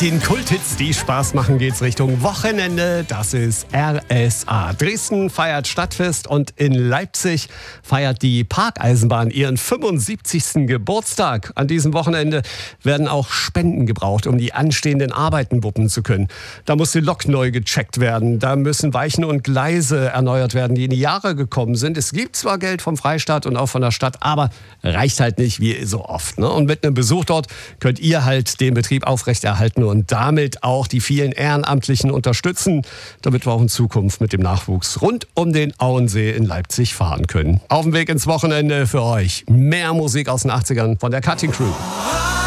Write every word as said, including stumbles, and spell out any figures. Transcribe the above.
den Kulthits, die Spaß machen, geht's Richtung Wochenende. Das ist R S A. Dresden feiert Stadtfest und in Leipzig feiert die Parkeisenbahn ihren fünfundsiebzigsten Geburtstag. An diesem Wochenende werden auch Spenden gebraucht, um die anstehenden Arbeiten wuppen zu können. Da muss die Lok neu gecheckt werden, da müssen Weichen und Gleise erneuert werden, die in die Jahre gekommen sind. Es gibt zwar Geld vom Freistaat und auch von der Stadt, aber reicht halt nicht wie so oft, ne? Und mit einem Besuch dort könnt ihr halt den Betrieb aufrechterhalten und damit auch die vielen Ehrenamtlichen unterstützen, damit wir auch in Zukunft mit dem Nachwuchs rund um den Auensee in Leipzig fahren können. Auf dem Weg ins Wochenende für euch mehr Musik aus den achtzigern von der Cutting Crew.